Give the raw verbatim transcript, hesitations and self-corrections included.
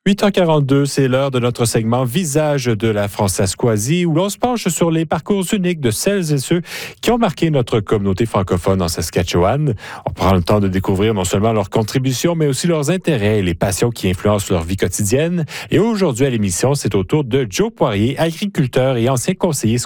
huit heures quarante-deux, c'est l'heure de notre segment Visage de la Françaiscoisie, où l'on se penche sur les parcours uniques de celles et ceux qui ont marqué notre communauté francophone en Saskatchewan. On prend le temps de découvrir non seulement leurs contributions, mais aussi leurs intérêts et les passions qui influencent leur vie quotidienne. Et aujourd'hui à l'émission, c'est au tour de Joe Poirier, agriculteur et ancien conseiller